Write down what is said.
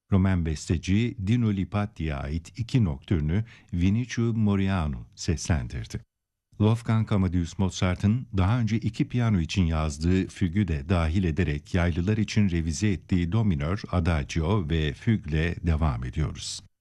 Roman besteci Dino Lipatti'ye ait iki noktürnü Vinicio Moriano seslendirdi. Wolfgang Amadeus Mozart'ın daha önce iki piyano için yazdığı fügü de dahil ederek yaylılar için revize ettiği Do minör, Adagio ve Füg'le devam ediyoruz.